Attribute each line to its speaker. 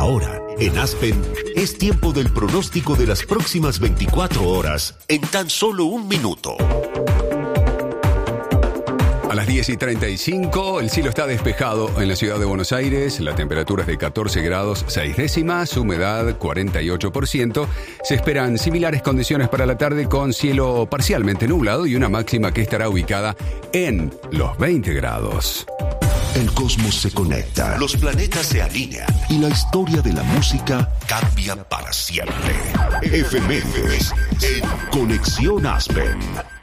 Speaker 1: Ahora, en Aspen, es tiempo del pronóstico de las próximas 24 horas en tan solo un minuto.
Speaker 2: A las 10:35, el cielo está despejado en la ciudad de Buenos Aires. La temperatura es de 14 grados 6 décimas, humedad 48%. Se esperan similares condiciones para la tarde con cielo parcialmente nublado y una máxima que estará ubicada en los 20 grados.
Speaker 1: El cosmos se conecta, los planetas se alinean y la historia de la música cambia para siempre. Efemérides en Conexión Aspen.